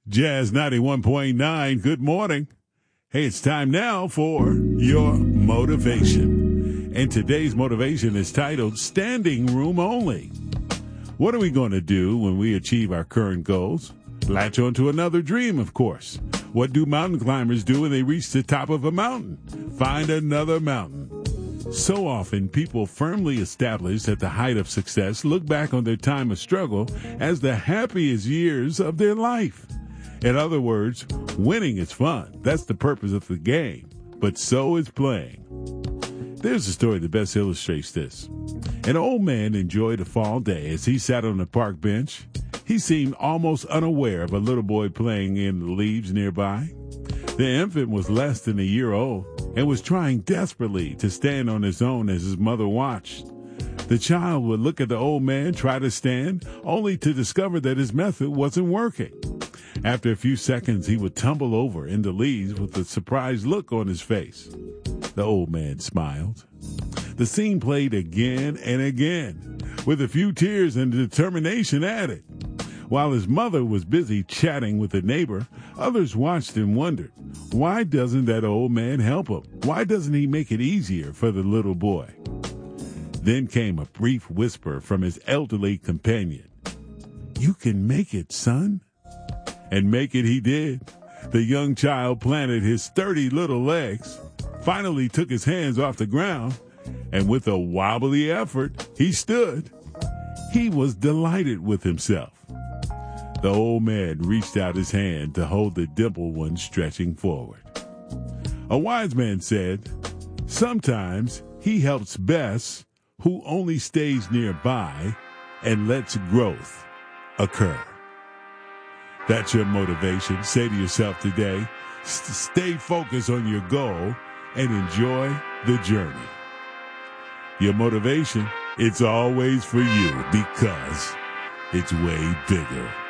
Jazz 91.9, good morning. Hey, it's time now for your motivation. And today's motivation is titled Standing Room Only. What are we going to do when we achieve our current goals? Latch onto another dream, of course. What do mountain climbers do when they reach the top of a mountain? Find another mountain. So often, people firmly established at the height of success look back on their time of struggle as the happiest years of their life. In other words, winning is fun. That's the purpose of the game. But so is playing. There's a story that best illustrates this. An old man enjoyed a fall day as he sat on a park bench. He seemed almost unaware of a little boy playing in the leaves nearby. The infant was less than a year old and was trying desperately to stand on his own as his mother watched. The child would look at the old man try to stand, only to discover that his method wasn't working. After a few seconds, he would tumble over in the leaves with a surprised look on his face. The old man smiled. The scene played again and again, with a few tears and determination added. While his mother was busy chatting with a neighbor, others watched and wondered, why doesn't that old man help him? Why doesn't he make it easier for the little boy? Then came a brief whisper from his elderly companion. "You can make it, son." And make it he did. The young child planted his sturdy little legs, finally took his hands off the ground, and with a wobbly effort, he stood. He was delighted with himself. The old man reached out his hand to hold the dimpled one stretching forward. A wise man said, "Sometimes he helps best who only stays nearby and lets growth occur." That's your motivation. Say to yourself today, stay focused on your goal and enjoy the journey. Your motivation, it's always for you because it's way bigger.